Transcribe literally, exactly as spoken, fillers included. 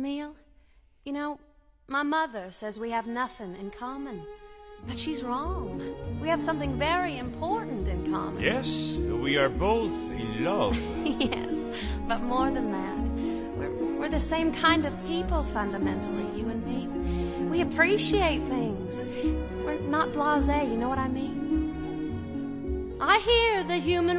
Emile, you know, my mother says we have nothing in common. But she's wrong. We have something very important in common. Yes, we are both in love. Yes, but more than that. We're, we're the same kind of people, fundamentally, you and me. We appreciate things. We're not blasé, you know what I mean? I hear the human